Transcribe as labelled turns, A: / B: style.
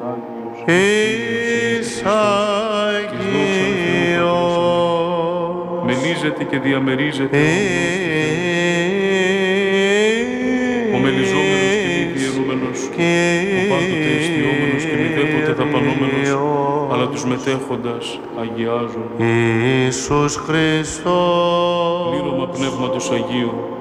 A: εις Αγίος,
B: μελίζεται και διαμερίζεται ο μελιζόμενος και μη διαιρούμενος, ο πάντοτε εστιόμενος και μηδέποτε δαπανόμενος, αλλά τους μετέχοντας αγιάζουν.
A: Ιησούς Χριστός,
B: Πλήρωμα Πνεύματος Αγίου,